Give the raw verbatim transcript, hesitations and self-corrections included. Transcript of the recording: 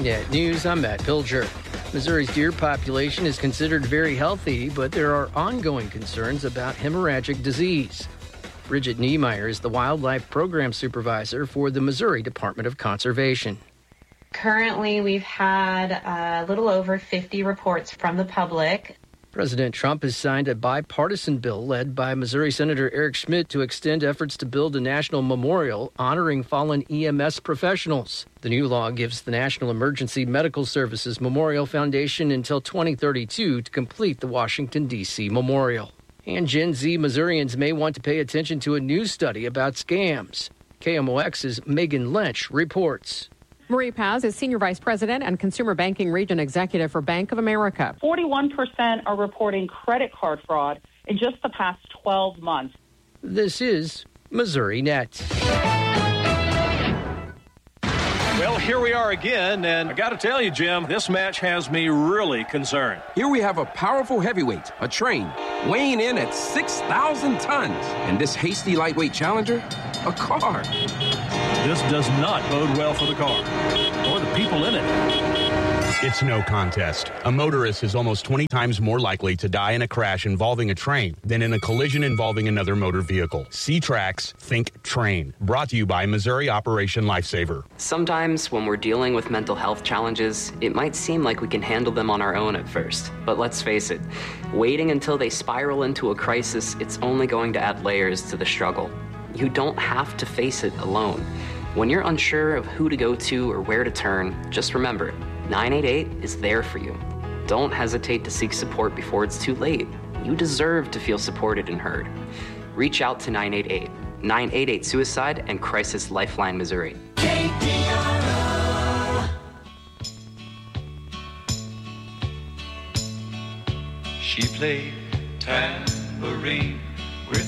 Net News, I'm Matt Pilger. Missouri's deer population is considered very healthy, but there are ongoing concerns about hemorrhagic disease. Bridget Niemeyer is the Wildlife Program Supervisor for the Missouri Department of Conservation. Currently, we've had a little over fifty reports from the public. President Trump has signed a bipartisan bill led by Missouri Senator Eric Schmidt to extend efforts to build a national memorial honoring fallen E M S professionals. The new law gives the National Emergency Medical Services Memorial Foundation until twenty thirty-two to complete the Washington, D C memorial. And Gen Z Missourians may want to pay attention to a new study about scams. K M O X's Megan Lynch reports. Marie Paz is Senior Vice President and Consumer Banking Region Executive for Bank of America. forty-one percent are reporting credit card fraud in just the past twelve months. This is Missouri Net. Well, here we are again, and I got to tell you, Jim, this match has me really concerned. Here we have a powerful heavyweight, a train, weighing in at six thousand tons. And this hasty lightweight challenger, a car. This does not bode well for the car or the people in it. It's no contest. A motorist is almost twenty times more likely to die in a crash involving a train than in a collision involving another motor vehicle. C-Trax, think train. Brought to you by Missouri Operation Lifesaver. Sometimes when we're dealing with mental health challenges, it might seem like we can handle them on our own at first. But let's face it, waiting until they spiral into a crisis, it's only going to add layers to the struggle. You don't have to face it alone. When you're unsure of who to go to or where to turn, just remember, nine eight eight is there for you. Don't hesitate to seek support before it's too late. You deserve to feel supported and heard. Reach out to nine eight eight, nine eight eight Suicide and Crisis Lifeline Missouri. K D R O. She played tambourine